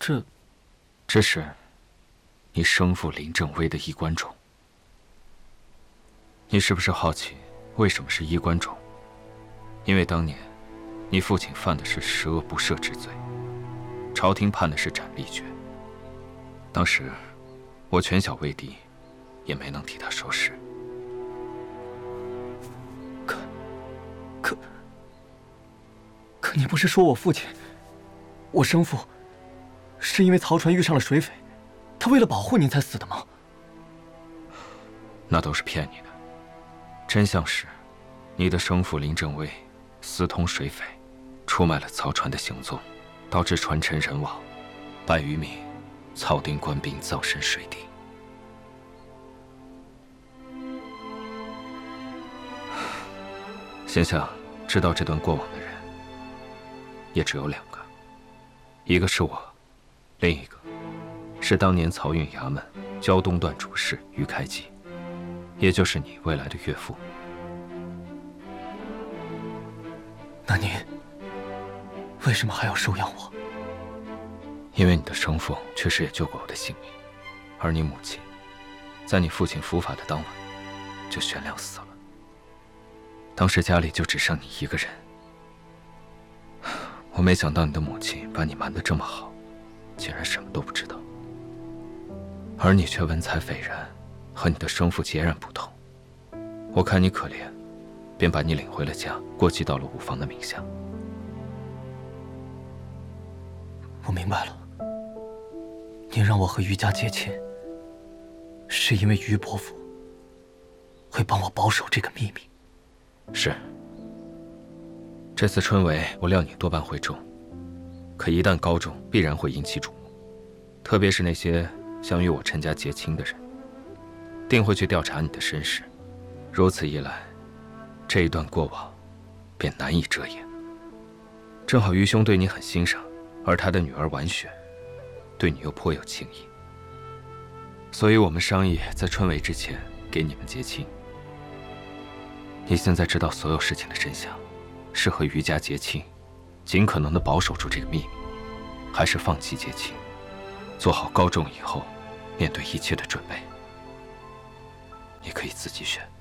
这是你生父林正威的衣冠冢。你是不是好奇为什么是衣冠冢？因为当年你父亲犯的是十恶不赦之罪，朝廷判的是斩立决。当时我全小为敌，也没能替他收尸。 可你不是说我父亲，我生父，是因为曹船遇上了水匪，他为了保护您才死的吗？ 那都是骗你的。真相是，你的生父林正威私通水匪，出卖了曹船的行踪，导致船沉人亡，百余名曹丁官兵葬身水底。现下知道这段过往的人，也只有2个，一个是我，另一个是当年漕运衙门胶东段主事于开基，也就是你未来的岳父。 那您为什么还要收养我？ 因为你的生父确实也救过我的性命，而你母亲，在你父亲伏法的当晚就悬梁死了。当时家里就只剩你一个人，我没想到你的母亲把你瞒得这么好，竟然什么都不知道。而你却文采斐然，和你的生父截然不同。我看你可怜，便把你领回了家，过继到了五房的名下。 我明白了，您让我和于家结亲，是因为于伯父会帮我保守这个秘密。 是。这次春闱，我料你多半会中，可一旦高中，必然会引起瞩目，特别是那些想与我陈家结亲的人，定会去调查你的身世。如此一来，这一段过往便难以遮掩。正好于兄对你很欣赏，而他的女儿婉雪对你又颇有情谊，所以我们商议在春闱之前给你们结亲。你现在知道所有事情的真相，是和于家结亲，尽可能的保守住这个秘密，还是放弃结亲，做好高中以后面对一切的准备？你可以自己选。